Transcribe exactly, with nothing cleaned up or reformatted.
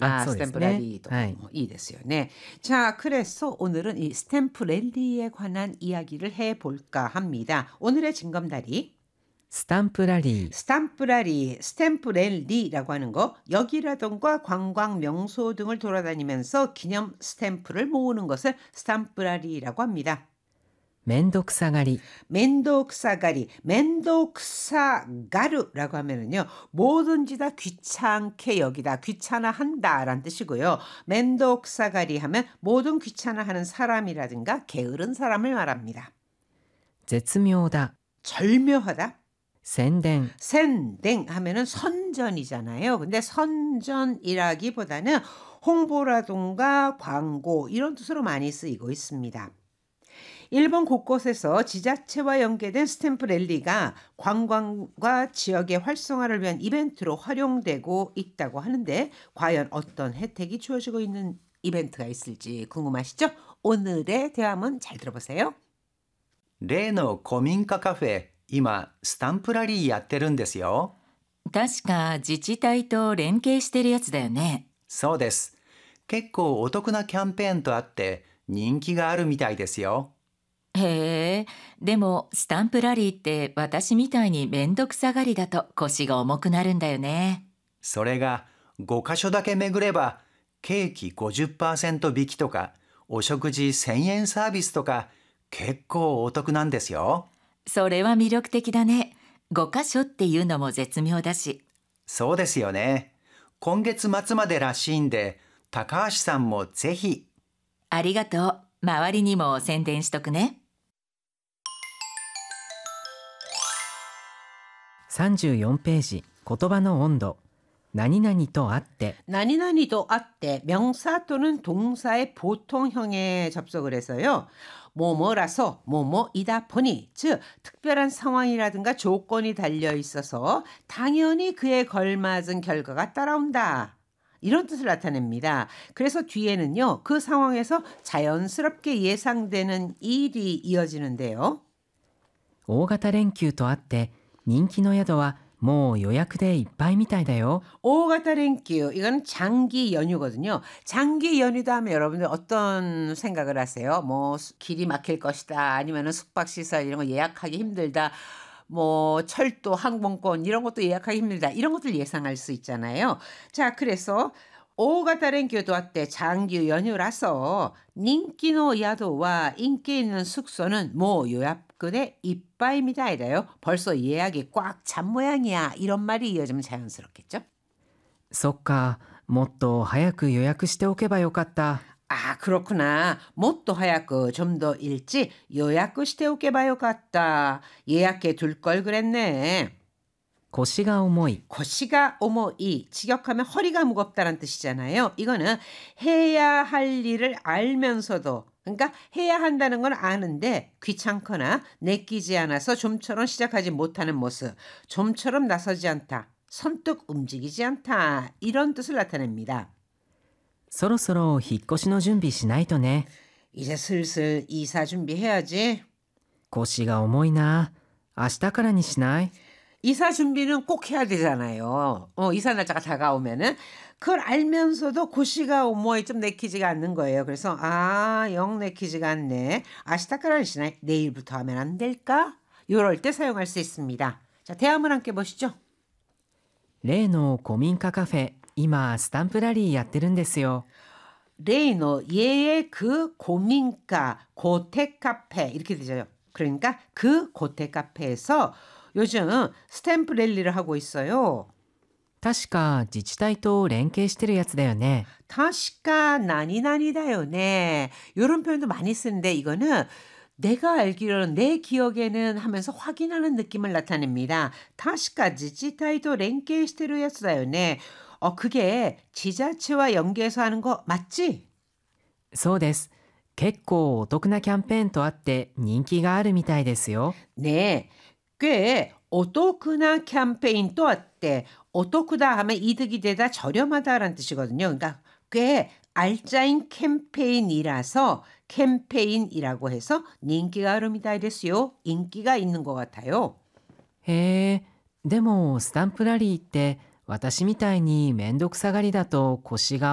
あ、 아, そうですね。 스탬프라리도 はい。 뭐いいですよね. 자, 그래서 오늘은 이 스탬프 랠리에 관한 이야기를 해볼까 합니다. 오늘의 징검다리. スタンプラリー。 스탬프라리, 스탬프 랠리라고 하는 거, 역이라던가 관광 명소 등을 돌아다니면서 기념 스탬프를 모으는 것을 스탬프라리라고 합니다. めんどくさがり。 멘독사가리, 멘독사가르라고 하면은요, 뭐든지 다 귀찮게 여기다, 귀찮아한다라는 뜻이고요. 멘독사가리 하면 모든 귀찮아하는 사람이라든가 게으른 사람을 말합니다. 絶妙だ。 절묘하다. 宣伝。 센댕 하면은 선전이잖아요. 근데 선전이라기보다는 홍보라든가 광고 이런 뜻으로 많이 쓰이고 있습니다. 일본 곳곳에서 지자체와 연계된 스탬프 랠리가 관광과 지역의 활성화를 위한 이벤트로 활용되고 있다고 하는데 과연 어떤 혜택이 주어지고 있는 이벤트가 있을지 궁금하시죠? 오늘의 대화문 잘 들어보세요. 例の古民家カフェ、今スタンプラリーやってるんですよ。 確か自治体と連携してるやつだよね。 そうです。結構お得なキャンペーンとあって人気があるみたいですよ。 へえ、でもスタンプラリーって私みたいにめんどくさがりだと腰が重くなるんだよね。 それがごかしょだけ巡ればケーキ ごじゅっパーセント 引きとかお食事せんえんサービスとか結構お得なんですよ。 それは魅力的だね。ごかしょっていうのも絶妙だし。 そうですよね。今月末までらしいんで高橋さんもぜひ。 ありがとう。周りにも宣伝しとくね。 さんじゅうよんページ、言葉の温度。何々とあって。 나니나니도 아때 명사 또는 동사의 보통형에 접속을 해서요. 뭐뭐라서 뭐뭐이다 보니 즉 특별한 상황이라든가 조건이 달려 있어서 당연히 그에 걸맞은 결과가 따라온다. 이런 뜻을 나타냅니다. 그래서 뒤에는요. 그 상황에서 자연스럽게 예상되는 일이 이어지는데요. 大型連休とあって人気の宿はもう予約でいっぱいみたいだよ。 오가타 랭큐 이건 장기 연휴거든요. 장기 연휴다 하면 여러분들 어떤 생각을 하세요? 뭐 길이 막힐 것이다 아니면 숙박시설 이런 거 예약하기 힘들다 뭐 철도 항공권 이런 것도 예약하기 힘들다 이런 것들 예상할 수 있잖아요. 자, 그래서 오가타 랭큐도 왔대 장기 연휴라서 인기노 야도와 인기 있는 숙소는 뭐 요약근의 이빠이미다이래요. 벌써 예약이 꽉 찬 모양이야. 이런 말이 이어지면 자연스럽겠죠? そっか、もっと早く予約しておけばよかった。 아, 그렇구나. 못도 하얗고 좀 더 일찍 요약しておけばよかった. 예약해 둘 걸 그랬네. 腰が重い。 腰が 重い. 직역하면 허리가 무겁다는 뜻이잖아요. 이거는 해야 할 일을 알면서도 그러니까 해야 한다는 건 아는데 귀찮거나 내키지 않아서 좀처럼 시작하지 못하는 모습. 좀처럼 나서지 않다. 선뜻 움직이지 않다. 이런 뜻을 나타냅니다. そろそろ引っ越しの準備しないとね。 이제 슬슬 이사 준비해야지. 腰が重いな。明日からにしない？ 이사 준비는 꼭 해야 되잖아요. 어, 이사 날짜가 다가오면은 그걸 알면서도 고시가 오모에 좀 내키지가 않는 거예요. 그래서 아, 영 내키지가 않네. 아시타카라시나 내일부터 하면 안 될까? 요럴 때 사용할 수 있습니다. 자, 대화문 함께 보시죠. 例の古民家カフェ、今スタンプラリーやってるんですよ。 레이노 얘의 그 고민가 고택 카페 이렇게 되죠. 그러니까 그 고택 카페에서 요즘 스탬프 랠리를 하고 있어요. 確か自治体と連携してるやつだよね。 타시카 나니나니다요네. 이런 표현도 많이 쓰는데 이거는 내가 알기로는 내 기억에는 하면서 확인하는 느낌을 나타냅니다. 타시카 지지타이도 랭케 시테루 야스다요네. 어, 그게 지자체와 연계해서 하는 거 맞지? そうです。結構お得なキャンペーンとあって人気があるみたいですよ。 네. 꽤 오토크나 캠페인 또 어때? 오토크다 하면 이득이 되다 저렴하다라는 뜻이거든요. 그러니까 꽤 알짜인 캠페인이라서 캠페인이라고 해서 인기가 흐름이다 이랬어요. 인기가 있는 것 같아요. へえ、でもスタンプラリーって私みたいにめんどくさがりだと腰が